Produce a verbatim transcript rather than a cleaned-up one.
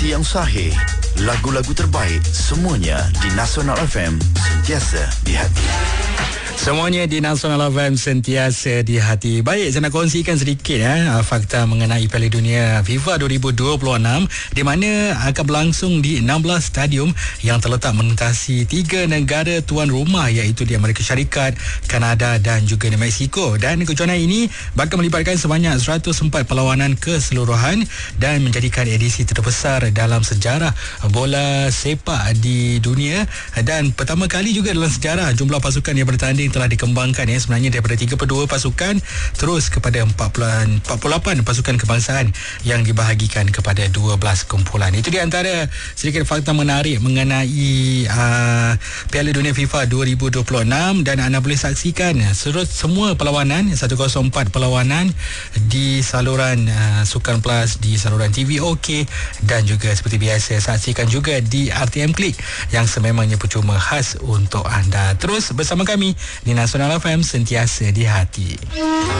Informasi yang sahih, lagu-lagu terbaik, semuanya di Nasional F M, sentiasa di hati. Semuanya di Nasional F M, sentiasa di hati. Baik, saya nak kongsikan sedikit eh, fakta mengenai Piala Dunia FIFA dua ribu dua puluh enam, di mana akan berlangsung di enam belas stadium yang terletak mengelilingi tiga negara tuan rumah, iaitu di Amerika Syarikat, Kanada dan juga di Mexico. Dan kejohanan ini bakal melibatkan sebanyak seratus empat perlawanan keseluruhan dan menjadikan edisi terbesar dalam sejarah bola sepak di dunia, dan pertama kali juga dalam sejarah jumlah pasukan yang bertanding telah dikembangkan ya, sebenarnya daripada tiga puluh dua pasukan terus kepada empat puluh lapan pasukan kebangsaan yang dibahagikan kepada dua belas kumpulan. Itu di antara sedikit fakta menarik mengenai uh, Piala Dunia FIFA dua ribu dua puluh enam, dan anda boleh saksikan serut semua perlawanan, seratus empat perlawanan di saluran uh, Sukan Plus, di saluran T V OK, dan juga seperti biasa saksikan juga di R T M Klik yang sememangnya percuma khas untuk anda. Terus bersama kami di Nasional F M, sentiasa di hati.